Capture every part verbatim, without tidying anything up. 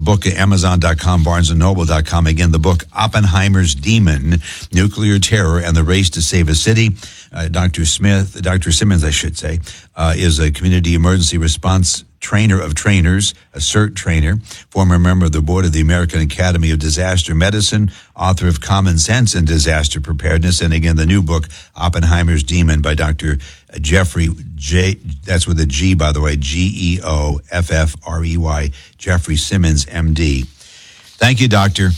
book at amazon dot com, barnes and noble dot com. Again, the book, Oppenheimer's Demon, Nuclear Terror and the Race to Save a City. Uh, Doctor Smith, Doctor Simmons, I should say, uh, is a community emergency response trainer of trainers, a CERT trainer, former member of the board of the American Academy of Disaster Medicine, author of Common Sense in Disaster Preparedness, and again, the new book, Oppenheimer's Demon by Doctor Jeffrey J, that's with a G, by the way, G E O F F R E Y, Jeffrey Simmons, M D. Thank you, Doctor.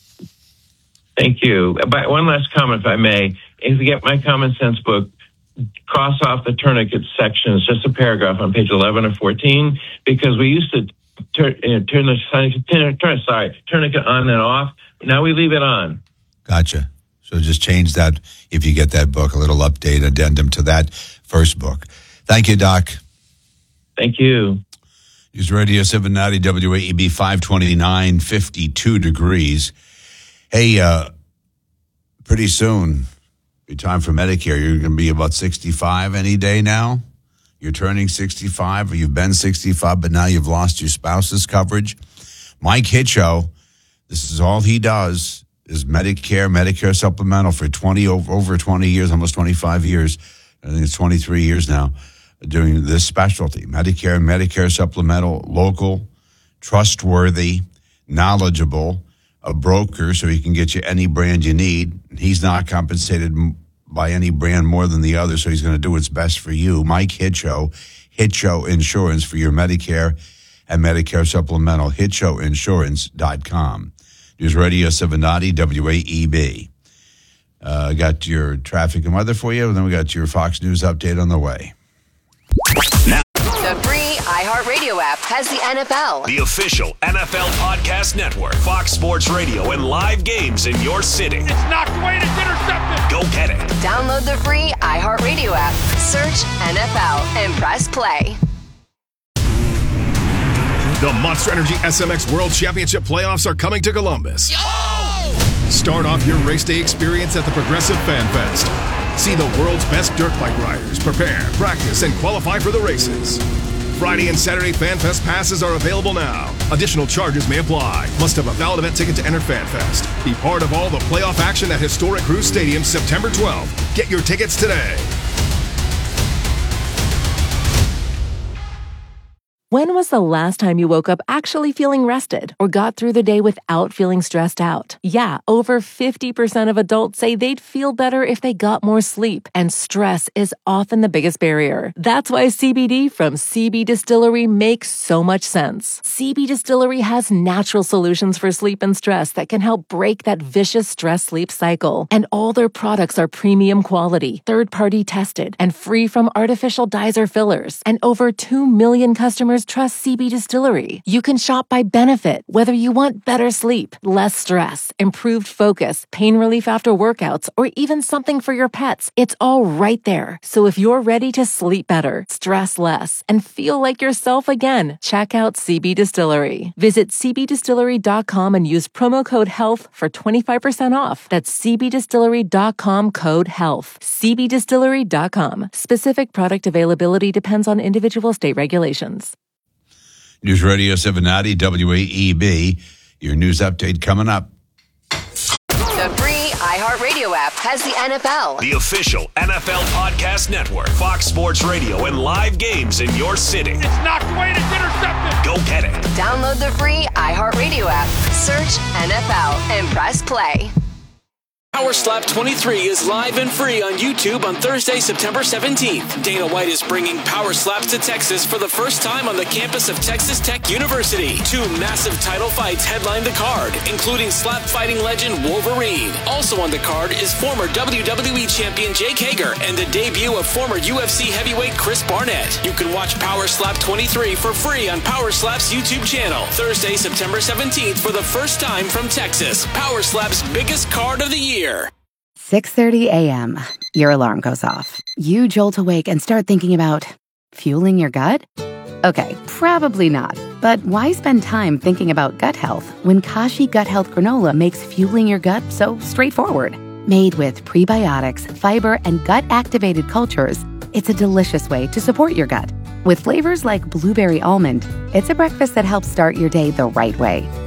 Thank you. But one last comment, if I may. If you get my Common Sense book, cross off the tourniquet section. It's just a paragraph on page eleven or fourteen, because we used to turn, you know, turn the turn, turn, sorry, tourniquet on and off. Now we leave it on. Gotcha. So just change that if you get that book, a little update, addendum to that first book. Thank you, Doc. Thank you. News Radio seven ninety W A E B, five twenty-nine, fifty-two degrees. Hey, uh, pretty soon, be time for Medicare. You're going to be about sixty-five any day now. You're turning sixty-five, or you've been sixty-five, but now you've lost your spouse's coverage. Mike Hitcho, this is all he does, is Medicare, Medicare supplemental for twenty over, over twenty years, almost twenty-five years. I think it's twenty-three years now, doing this specialty. Medicare, Medicare supplemental, local, trustworthy, knowledgeable, a broker so he can get you any brand you need. He's not compensated by any brand more than the other, so he's going to do what's best for you. Mike Hitcho, Hitcho Insurance for your Medicare and Medicare supplemental, hitcho insurance dot com. News Radio seven ninety W A E B. Uh, got your traffic and weather for you, and then we got your Fox News update on the way. Now. The free iHeartRadio app has the N F L. The official N F L podcast network, Fox Sports Radio, and live games in your city. It's knocked away and it's intercepted. Go get it. Download the free iHeartRadio app, search N F L, and press play. The Monster Energy S M X World Championship playoffs are coming to Columbus. Yo! Start off your race day experience at the Progressive Fan Fest. See the world's best dirt bike riders prepare, practice, and qualify for the races. Friday and Saturday Fan Fest passes are available now. Additional charges may apply. Must have a valid event ticket to enter Fan Fest. Be part of all the playoff action at Historic Cruise Stadium September twelfth. Get your tickets today. When was the last time you woke up actually feeling rested or got through the day without feeling stressed out? Yeah, over fifty percent of adults say they'd feel better if they got more sleep, and stress is often the biggest barrier. That's why C B D from C B Distillery makes so much sense. C B Distillery has natural solutions for sleep and stress that can help break that vicious stress-sleep cycle. And all their products are premium quality, third-party tested, and free from artificial dyes or fillers. And over two million customers trust C B Distillery. You can shop by benefit, whether you want better sleep, less stress, improved focus, pain relief after workouts, or even something for your pets. It's all right there. So if you're ready to sleep better, stress less, and feel like yourself again, check out C B Distillery. Visit c b distillery dot com and use promo code HEALTH for twenty-five percent off. That's c b distillery dot com code HEALTH. c b distillery dot com. Specific product availability depends on individual state regulations. News Radio seven ninety W A E B. Your news update coming up. The free iHeartRadio app has the N F L. The official N F L podcast network, Fox Sports Radio, and live games in your city. It's knocked away and it's intercepted. Go get it. Download the free iHeartRadio app, search N F L, and press play. Power Slap twenty-three is live and free on YouTube on Thursday, September seventeenth. Dana White is bringing Power Slaps to Texas for the first time on the campus of Texas Tech University. Two massive title fights headline the card, including slap fighting legend Wolverine. Also on the card is former W W E champion Jake Hager and the debut of former U F C heavyweight Chris Barnett. You can watch Power Slap twenty-three for free on Power Slap's YouTube channel. Thursday, September seventeenth for the first time from Texas. Power Slap's biggest card of the year. six thirty a.m. Your alarm goes off. You jolt awake and start thinking about fueling your gut? Okay, probably not. But why spend time thinking about gut health when Kashi Gut Health Granola makes fueling your gut so straightforward? Made with prebiotics, fiber, and gut-activated cultures, it's a delicious way to support your gut. With flavors like blueberry almond, it's a breakfast that helps start your day the right way.